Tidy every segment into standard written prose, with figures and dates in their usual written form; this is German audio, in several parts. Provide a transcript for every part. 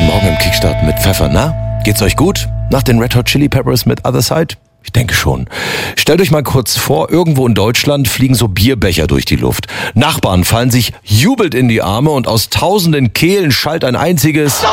Heute Morgen im Kickstart mit Pfeffer. Na, geht's euch gut? Nach den Red Hot Chili Peppers mit Other Side? Ich denke schon. Stellt euch mal kurz vor, irgendwo in Deutschland fliegen so Bierbecher durch die Luft. Nachbarn fallen sich jubelnd in die Arme und aus tausenden Kehlen schallt ein einziges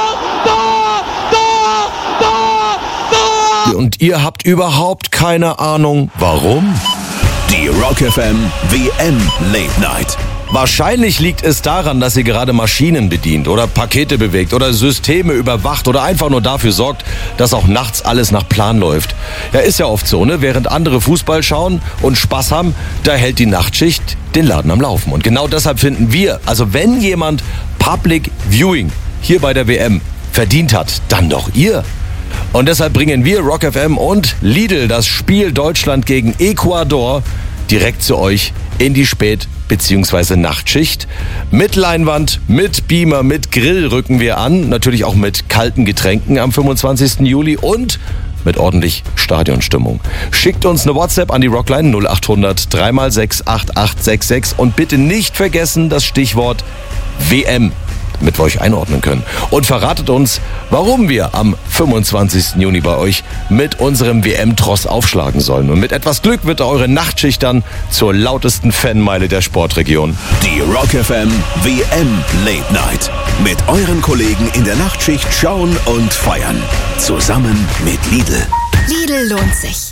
und ihr habt überhaupt keine Ahnung, warum? Die Rock FM WM Late Night. Wahrscheinlich liegt es daran, dass ihr gerade Maschinen bedient oder Pakete bewegt oder Systeme überwacht oder einfach nur dafür sorgt, dass auch nachts alles nach Plan läuft. Ja, ist ja oft so, ne? Während andere Fußball schauen und Spaß haben, da hält die Nachtschicht den Laden am Laufen. Und genau deshalb finden wir, also wenn jemand Public Viewing hier bei der WM verdient hat, dann doch ihr. Und deshalb bringen wir Rock FM und Lidl das Spiel Deutschland gegen Ecuador direkt zu euch in die Spät- bzw. Nachtschicht. Mit Leinwand, mit Beamer, mit Grill rücken wir an. Natürlich auch mit kalten Getränken am 25. Juli und mit ordentlich Stadionstimmung. Schickt uns eine WhatsApp an die Rockline 0800 3x6 8866 und bitte nicht vergessen das Stichwort WM, damit wir euch einordnen können. Und verratet uns, warum wir am 25. Juni bei euch mit unserem WM-Tross aufschlagen sollen. Und mit etwas Glück wird eure Nachtschicht dann zur lautesten Fanmeile der Sportregion. Die Rock FM WM Late Night. Mit euren Kollegen in der Nachtschicht schauen und feiern. Zusammen mit Lidl. Lidl lohnt sich.